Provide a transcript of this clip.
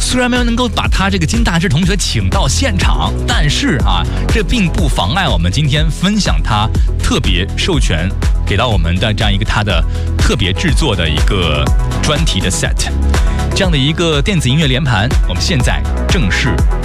虽然没有能够把他这个金大志同学请到现场，但是啊，这并不妨碍我们今天分享他特别授权给到我们的这样一个他的特别制作的一个专题的 set， 这样的一个电子音乐连盘，我们现在正式